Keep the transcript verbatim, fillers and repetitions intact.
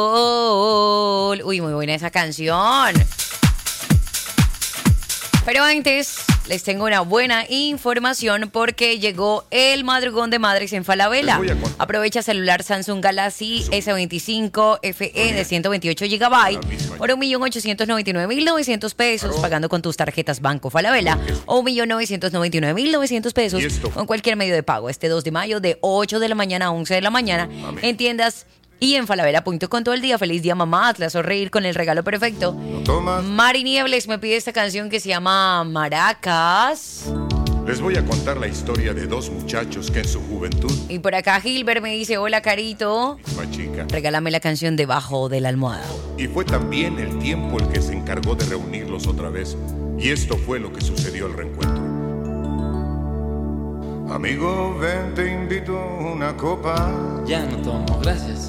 Uy, muy buena esa canción. Pero antes, les tengo una buena información porque llegó el madrugón de madres en Falabella. Aprovecha celular Samsung Galaxy ese veinticinco F E de ciento veintiocho gigabytes por un millón ochocientos noventa y nueve mil novecientos pesos pagando con tus tarjetas Banco Falabella o un millón novecientos noventa y nueve mil novecientos pesos con cualquier medio de pago. Este dos de mayo de ocho de la mañana a once de la mañana en tiendas y en falabella punto com todo el día. Feliz día, mamá. Te vas a sonreír con el regalo perfecto. Mari Niebles me pide esta canción que se llama Maracas. Les voy a contar la historia de dos muchachos que en su juventud... Y por acá Gilbert me dice, hola, Carito. Misma chica. Regálame la canción Debajo de la almohada. Y fue también el tiempo el que se encargó de reunirlos otra vez. Y esto fue lo que sucedió al reencuentro. Amigo, ven, te invito a una copa. Ya no tomo, gracias.